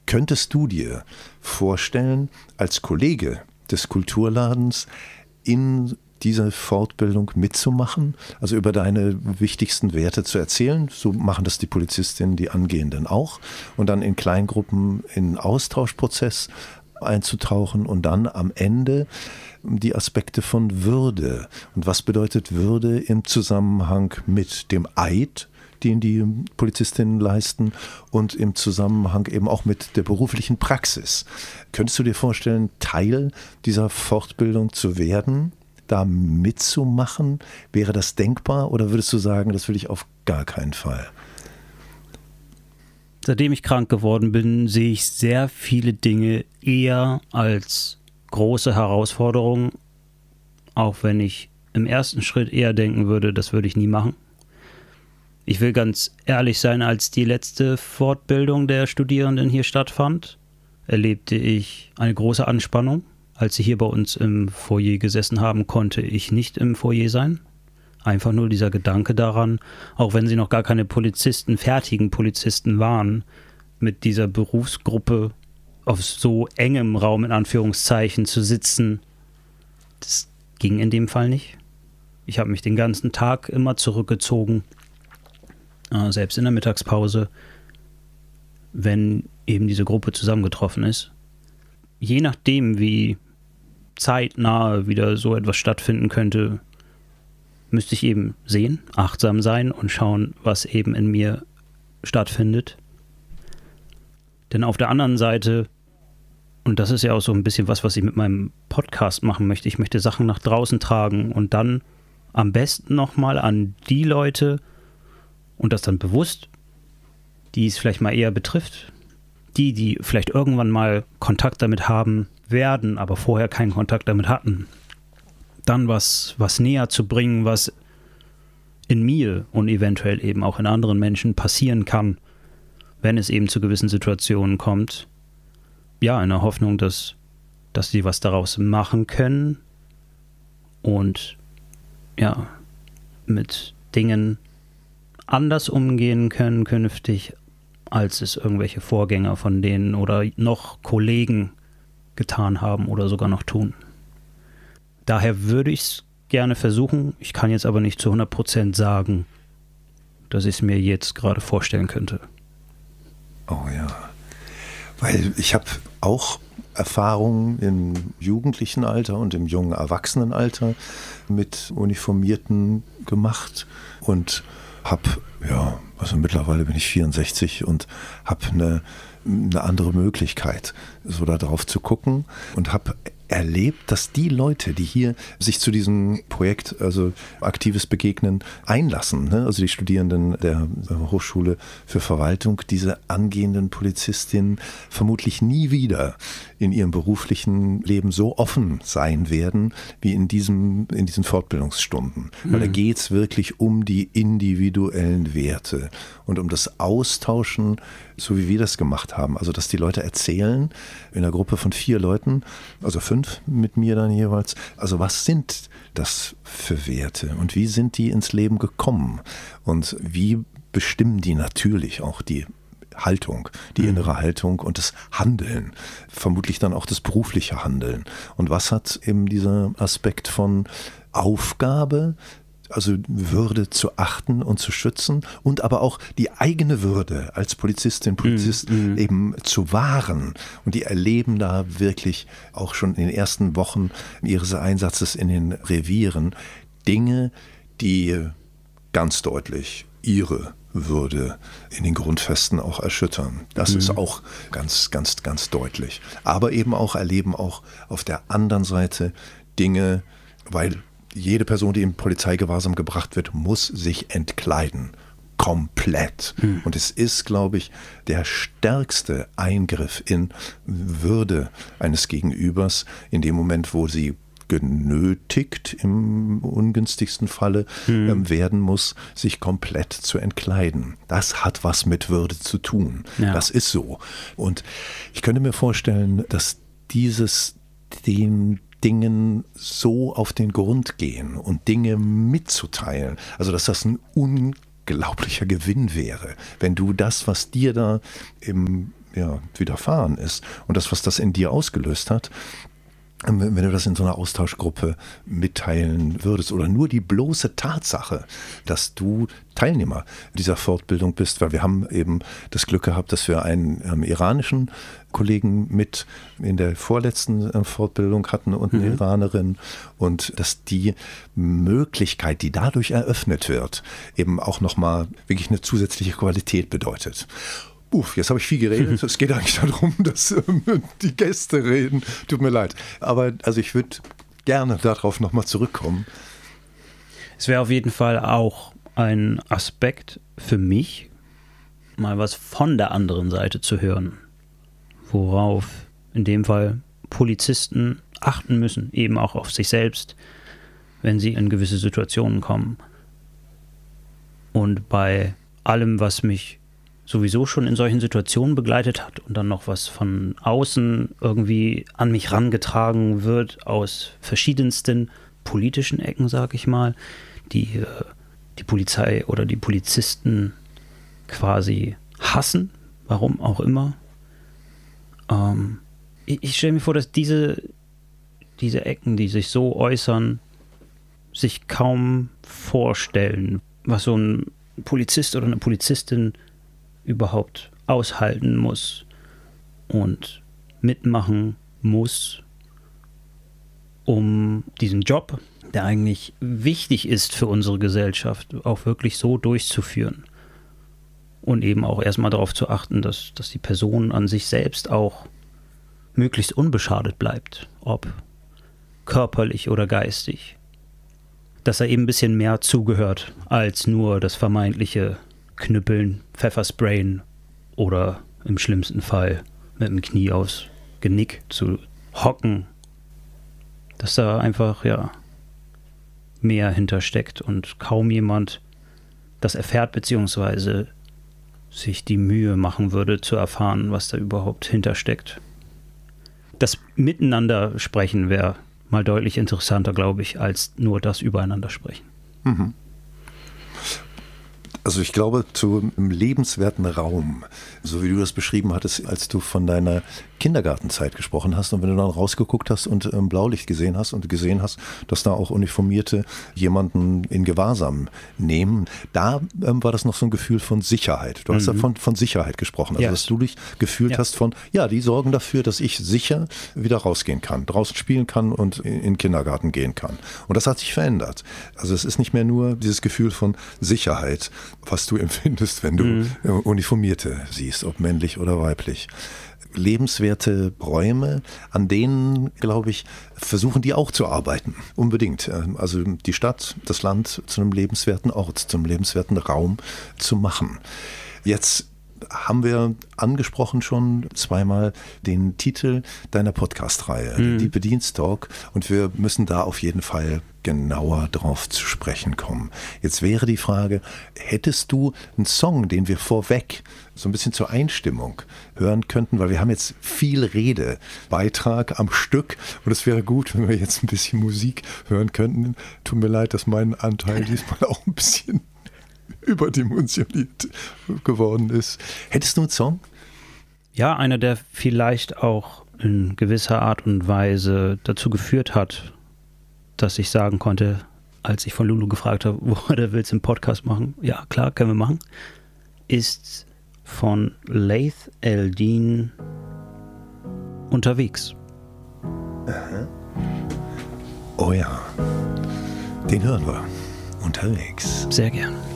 Könntest du dir vorstellen, als Kollege des Kulturladens in diese Fortbildung mitzumachen, also über deine wichtigsten Werte zu erzählen? So machen das die Polizistinnen, die Angehenden auch. Und dann in Kleingruppen in Austauschprozess einzutauchen und dann am Ende die Aspekte von Würde. Und was bedeutet Würde im Zusammenhang mit dem Eid, den die Polizistinnen leisten, und im Zusammenhang eben auch mit der beruflichen Praxis. Könntest du dir vorstellen, Teil dieser Fortbildung zu werden, da mitzumachen? Wäre das denkbar oder würdest du sagen, das will ich auf gar keinen Fall? Seitdem ich krank geworden bin, sehe ich sehr viele Dinge eher als große Herausforderung, auch wenn ich im ersten Schritt eher denken würde, das würde ich nie machen. Ich will ganz ehrlich sein, als die letzte Fortbildung der Studierenden hier stattfand, erlebte ich eine große Anspannung. Als sie hier bei uns im Foyer gesessen haben, konnte ich nicht im Foyer sein. Einfach nur dieser Gedanke daran, auch wenn sie noch gar keine fertigen Polizisten waren, mit dieser Berufsgruppe auf so engem Raum in Anführungszeichen zu sitzen, das ging in dem Fall nicht. Ich habe mich den ganzen Tag immer zurückgezogen, selbst in der Mittagspause, wenn eben diese Gruppe zusammengetroffen ist. Je nachdem, wie zeitnah wieder so etwas stattfinden könnte, müsste ich eben sehen, achtsam sein und schauen, was eben in mir stattfindet. Denn auf der anderen Seite, und das ist ja auch so ein bisschen was ich mit meinem Podcast machen möchte, ich möchte Sachen nach draußen tragen und dann am besten nochmal an die Leute, und das dann bewusst, die es vielleicht mal eher betrifft, die vielleicht irgendwann mal Kontakt damit haben werden, aber vorher keinen Kontakt damit hatten, dann was näher zu bringen, was in mir und eventuell eben auch in anderen Menschen passieren kann, wenn es eben zu gewissen Situationen kommt. Ja, in der Hoffnung, dass sie was daraus machen können und ja, mit Dingen anders umgehen können künftig, als es irgendwelche Vorgänger von denen oder noch Kollegen getan haben oder sogar noch tun. Daher würde ich es gerne versuchen. Ich kann jetzt aber nicht zu 100% sagen, dass ich es mir jetzt gerade vorstellen könnte. Oh ja, weil ich habe auch Erfahrungen im jugendlichen Alter und im jungen Erwachsenenalter mit Uniformierten gemacht und also mittlerweile bin ich 64 und habe eine andere Möglichkeit, so da drauf zu gucken, und habe erlebt, dass die Leute, die hier sich zu diesem Projekt, also aktives Begegnen, einlassen, ne? Also die Studierenden der Hochschule für Verwaltung, diese angehenden Polizistinnen vermutlich nie wieder in ihrem beruflichen Leben so offen sein werden wie in diesen Fortbildungsstunden. Weil da geht es wirklich um die individuellen Werte und um das Austauschen, so wie wir das gemacht haben. Also dass die Leute erzählen, in einer Gruppe von 4 Leuten, also 5 mit mir dann jeweils, also was sind das für Werte und wie sind die ins Leben gekommen und wie bestimmen die natürlich auch die Haltung, die innere Haltung und das Handeln, vermutlich dann auch das berufliche Handeln. Und was hat eben dieser Aspekt von Aufgabe, also Würde zu achten und zu schützen und aber auch die eigene Würde als Polizistin, Polizist eben zu wahren. Und die erleben da wirklich auch schon in den ersten Wochen ihres Einsatzes in den Revieren Dinge, die ganz deutlich ihre Würde in den Grundfesten auch erschüttern. Das ist auch ganz, ganz, ganz deutlich. Aber eben auch erleben auch auf der anderen Seite Dinge, weil jede Person, die in Polizeigewahrsam gebracht wird, muss sich entkleiden. Komplett. Und es ist, glaube ich, der stärkste Eingriff in Würde eines Gegenübers in dem Moment, wo sie genötigt, im ungünstigsten Falle werden muss, sich komplett zu entkleiden. Das hat was mit Würde zu tun. Ja. Das ist so. Und ich könnte mir vorstellen, dass den Dingen so auf den Grund gehen und Dinge mitzuteilen, also dass das ein unglaublicher Gewinn wäre, wenn du das, was dir da im widerfahren ist und das, was das in dir ausgelöst hat, wenn du das in so einer Austauschgruppe mitteilen würdest oder nur die bloße Tatsache, dass du Teilnehmer dieser Fortbildung bist, weil wir haben eben das Glück gehabt, dass wir einen iranischen Kollegen mit in der vorletzten Fortbildung hatten und eine Iranerin und dass die Möglichkeit, die dadurch eröffnet wird, eben auch nochmal wirklich eine zusätzliche Qualität bedeutet. Jetzt habe ich viel geredet. Es geht eigentlich darum, dass die Gäste reden. Tut mir leid. Aber also ich würde gerne darauf nochmal zurückkommen. Es wäre auf jeden Fall auch ein Aspekt für mich, mal was von der anderen Seite zu hören. Worauf in dem Fall Polizisten achten müssen, eben auch auf sich selbst, wenn sie in gewisse Situationen kommen. Und bei allem, was mich sowieso schon in solchen Situationen begleitet hat und dann noch was von außen irgendwie an mich rangetragen wird aus verschiedensten politischen Ecken, sag ich mal, die die Polizei oder die Polizisten quasi hassen, warum auch immer. Ich stelle mir vor, dass diese Ecken, die sich so äußern, sich kaum vorstellen, was so ein Polizist oder eine Polizistin überhaupt aushalten muss und mitmachen muss, um diesen Job, der eigentlich wichtig ist für unsere Gesellschaft, auch wirklich so durchzuführen. Und eben auch erstmal darauf zu achten, dass die Person an sich selbst auch möglichst unbeschadet bleibt, ob körperlich oder geistig. Dass er eben ein bisschen mehr zugehört als nur das vermeintliche Knüppeln, Pfeffersprayen oder im schlimmsten Fall mit dem Knie aufs Genick zu hocken. Dass da einfach, mehr hintersteckt und kaum jemand das erfährt, beziehungsweise sich die Mühe machen würde, zu erfahren, was da überhaupt hintersteckt. Das Miteinander sprechen wäre mal deutlich interessanter, glaube ich, als nur das Übereinander sprechen. Mhm. Also ich glaube, zu einem lebenswerten Raum, so wie du das beschrieben hattest, als du von deiner Kindergartenzeit gesprochen hast und wenn du dann rausgeguckt hast und Blaulicht gesehen hast und gesehen hast, dass da auch Uniformierte jemanden in Gewahrsam nehmen, da war das noch so ein Gefühl von Sicherheit. Du hast da von Sicherheit gesprochen, also dass du dich gefühlt hast von, die sorgen dafür, dass ich sicher wieder rausgehen kann, draußen spielen kann und in den Kindergarten gehen kann. Und das hat sich verändert. Also es ist nicht mehr nur dieses Gefühl von Sicherheit, was du empfindest, wenn du Uniformierte siehst, ob männlich oder weiblich. Lebenswerte Räume, an denen, glaube ich, versuchen die auch zu arbeiten. Unbedingt. Also die Stadt, das Land zu einem lebenswerten Ort, zu einem lebenswerten Raum zu machen. Jetzt haben wir angesprochen schon zweimal den Titel deiner Podcast-Reihe, die Bediensttalk, und wir müssen da auf jeden Fall genauer drauf zu sprechen kommen. Jetzt wäre die Frage, hättest du einen Song, den wir vorweg so ein bisschen zur Einstimmung hören könnten, weil wir haben jetzt viel Redebeitrag am Stück und es wäre gut, wenn wir jetzt ein bisschen Musik hören könnten. Tut mir leid, dass mein Anteil diesmal auch ein bisschen überdimensioniert geworden ist. Hättest du einen Song? Ja, einer, der vielleicht auch in gewisser Art und Weise dazu geführt hat, dass ich sagen konnte, als ich von Lulu gefragt habe, wo willst du einen Podcast machen? Ja, klar, können wir machen. Ist von Laith Eldin Unterwegs. Aha. Oh ja, den hören wir. Unterwegs. Sehr gerne.